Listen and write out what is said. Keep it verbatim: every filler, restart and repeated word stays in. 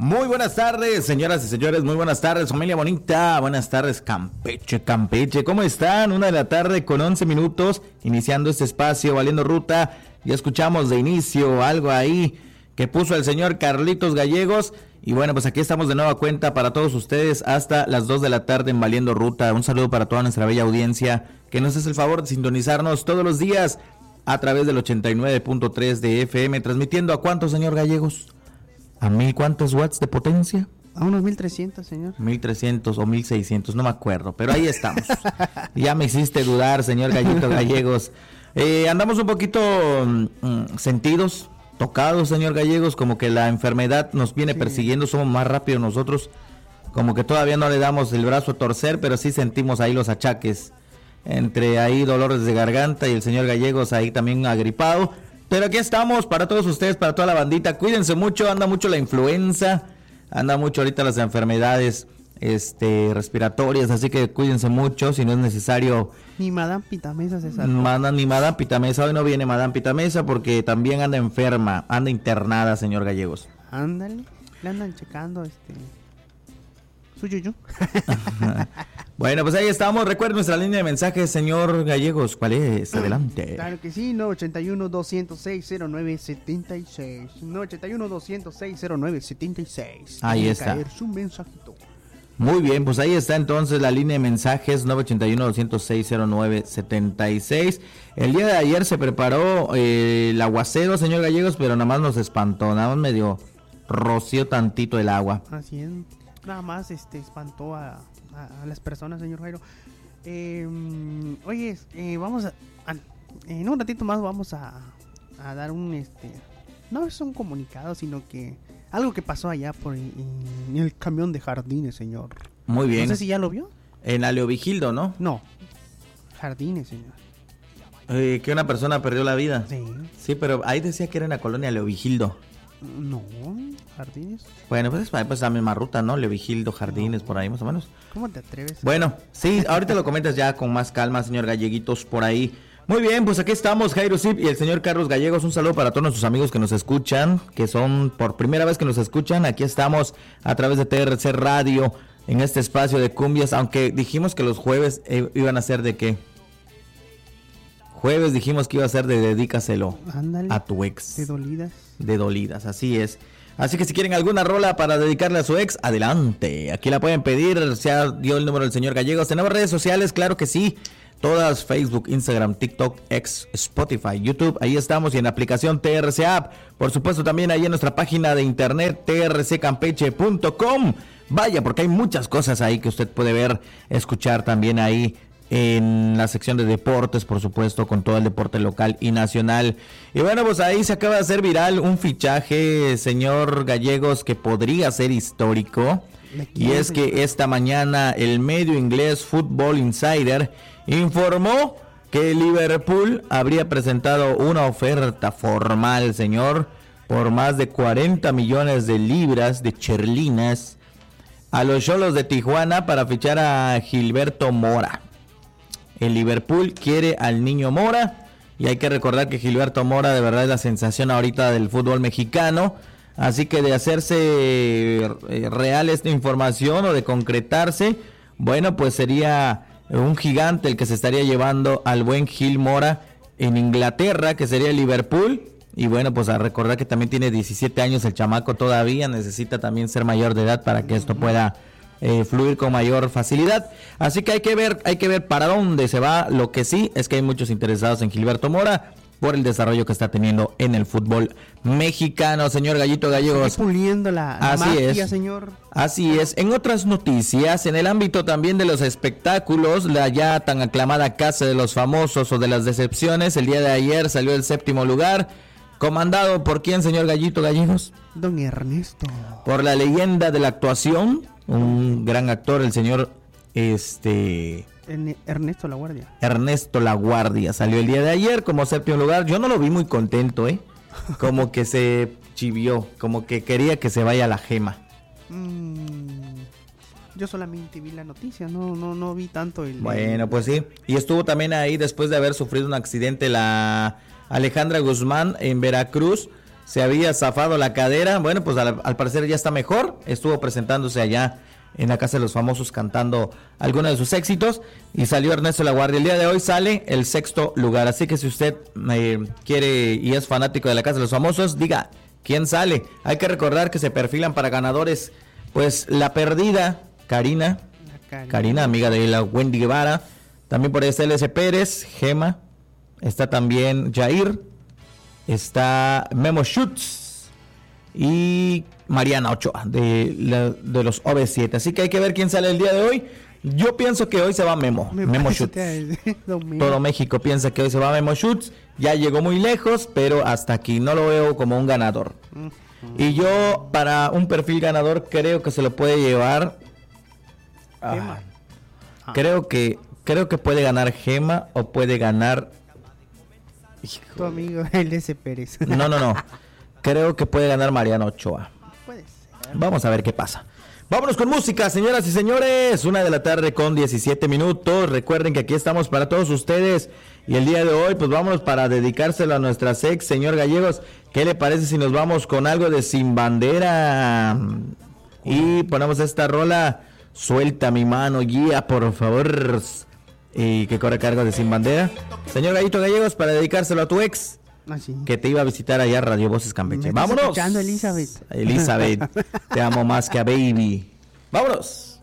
Muy buenas tardes, señoras y señores, muy buenas tardes, familia bonita, buenas tardes, Campeche, Campeche, ¿cómo están? Una de la tarde con once minutos, iniciando este espacio, Valiendo Ruta. Ya escuchamos de inicio algo ahí que puso el señor Carlitos Gallegos. Y bueno, pues aquí estamos de nueva cuenta para todos ustedes hasta las dos de la tarde en Valiendo Ruta. Un saludo para toda nuestra bella audiencia que nos hace el favor de sintonizarnos todos los días a través del ochenta y nueve punto tres de F M, transmitiendo a cuántos, señor Gallegos, a mil cuántos watts de potencia. A unos mil trescientos, señor. mil trescientos o mil seiscientos, no me acuerdo, pero ahí estamos. Ya me hiciste dudar, señor Gallito Gallegos. Eh, andamos un poquito mm, sentidos, tocados, señor Gallegos, como que la enfermedad nos viene sí. persiguiendo, somos más rápidos nosotros, como que todavía no le damos el brazo a torcer, pero sí sentimos ahí los achaques, entre ahí dolores de garganta y el señor Gallegos ahí también agripado. Pero aquí estamos para todos ustedes, para toda la bandita. Cuídense mucho, anda mucho la influenza, anda mucho ahorita las enfermedades este respiratorias, así que cuídense mucho, si no es necesario. Ni Madame Pitamesa se salva. Manda, ni Madame Pitamesa, hoy no viene Madame Pitamesa porque también anda enferma, anda internada, señor Gallegos. Ándale, le andan checando este su yuyu. Bueno, pues ahí estamos. Recuerden nuestra línea de mensajes, señor Gallegos. ¿Cuál es? Adelante. Claro que sí, nueve ocho uno, dos cero seis, cero nueve siete seis. nueve ocho uno, dos cero seis, cero nueve siete seis. Ahí está. Caer su mensajito. Muy bien, pues ahí está entonces la línea de mensajes nueve ocho uno, dos cero seis, cero nueve siete seis. El día de ayer se preparó eh, el aguacero, señor Gallegos, pero nada más nos espantó, nada más medio roció tantito el agua. Así es, nada más este espantó a, a, a las personas, señor Jairo. Eh, oye, eh, vamos a, a, en un ratito más vamos a, a dar un, este, no es un comunicado, sino que algo que pasó allá por en, en el camión de Jardines, señor. Muy bien. No sé si ya lo vio. En la Leovigildo, ¿no? No, Jardines, señor. Eh, que una persona perdió la vida. Sí. Sí, pero ahí decía que era en la colonia Leovigildo. No, Jardines. Bueno, pues es pues la misma ruta, ¿no? Leovigildo, Jardines, no. Por ahí más o menos. ¿Cómo te atreves? Bueno, sí, ahorita lo comentas ya con más calma, señor Galleguitos, por ahí. Muy bien, pues aquí estamos, Jairo Zip y el señor Carlos Gallegos. Un saludo para todos nuestros amigos que nos escuchan, que son por primera vez que nos escuchan. Aquí estamos a través de T R C Radio en este espacio de cumbias, aunque dijimos que los jueves eh, iban a ser de qué. Jueves dijimos que iba a ser de dedícaselo. Ándale, a tu ex. De dolidas. De dolidas, así es. Así que si quieren alguna rola para dedicarle a su ex, adelante. Aquí la pueden pedir, ya dio el número del señor Gallegos. Tenemos redes sociales, claro que sí. Todas, Facebook, Instagram, TikTok, X, Spotify, YouTube, ahí estamos, y en la aplicación T R C App, por supuesto también ahí en nuestra página de internet t r c campeche punto com. Vaya, porque hay muchas cosas ahí que usted puede ver, escuchar también ahí en la sección de deportes, por supuesto, con todo el deporte local y nacional. Y bueno, pues ahí se acaba de hacer viral un fichaje, señor Gallegos, que podría ser histórico. Y es que esta mañana el medio inglés Football Insider informó que Liverpool habría presentado una oferta formal, señor, por más de cuarenta millones de libras de cherlinas a los Xolos de Tijuana para fichar a Gilberto Mora. El Liverpool quiere al niño Mora, y hay que recordar que Gilberto Mora de verdad es la sensación ahorita del fútbol mexicano. Así que de hacerse real esta información o de concretarse, bueno, pues sería un gigante el que se estaría llevando al buen Gil Mora en Inglaterra, que sería el Liverpool. Y bueno, pues a recordar que también tiene diecisiete años el chamaco todavía, necesita también ser mayor de edad para que esto pueda eh, fluir con mayor facilidad. Así que hay que ver, hay que ver para dónde se va. Lo que sí es que hay muchos interesados en Gilberto Mora por el desarrollo que está teniendo en el fútbol mexicano, señor Gallito Gallegos. Sigue puliendo la, la Así magia, es, señor. Así es. En otras noticias, en el ámbito también de los espectáculos, la ya tan aclamada Casa de los Famosos o de las Decepciones, el día de ayer salió el séptimo lugar, comandado por quién, señor Gallito Gallegos. Don Ernesto. Por la leyenda de la actuación, un gran actor, el señor este Ernesto Laguardia. Ernesto Laguardia salió el día de ayer como séptimo lugar. Yo no lo vi muy contento, ¿eh? Como que se chivió, como que quería que se vaya la gema. Mm, yo solamente vi la noticia, no no no vi tanto el... Bueno, pues sí. Y estuvo también ahí después de haber sufrido un accidente la Alejandra Guzmán en Veracruz. se había zafado la cadera. Bueno, pues al, al parecer ya está mejor. Estuvo presentándose allá en la Casa de los Famosos cantando algunos de sus éxitos y salió Ernesto La Guardia. El día de hoy sale el sexto lugar, así que si usted eh, quiere y es fanático de la Casa de los Famosos, diga quién sale. Hay que recordar que se perfilan para ganadores, pues la perdida Karina, Karina, Karina amiga de la Wendy Guevara, también por ahí está L S Pérez, Gema, está también Jair, está Memo Schutz y Mariana Ochoa de, la, de los O V siete. Así que hay que ver quién sale el día de hoy. Yo pienso que hoy se va Memo. Me Memo Schutz. Todo México piensa que hoy se va Memo Schutz. Ya llegó muy lejos, pero hasta aquí no lo veo como un ganador. Uh-huh. Y yo, para un perfil ganador, creo que se lo puede llevar. Ah, ah. Creo que creo que puede ganar Gema o puede ganar. Tu amigo L S Pérez. No, no, no. Creo que puede ganar Mariana Ochoa. Puede ser. Vamos a ver qué pasa. Vámonos con música, señoras y señores. Una de la tarde con diecisiete minutos. Recuerden que aquí estamos para todos ustedes. Y el día de hoy, pues vámonos para dedicárselo a nuestras ex, señor Gallegos. ¿Qué le parece si nos vamos con algo de Sin Bandera? Y ponemos esta rola. Suelta mi mano, guía, por favor. Y que corre cargo de Sin Bandera. Señor Gallito Gallegos, para dedicárselo a tu ex. Ah, sí. Que te iba a visitar allá Radio Voces Campeche. ¡Vámonos! Escuchando, Elizabeth. Elizabeth, te amo más que a baby. ¡Vámonos!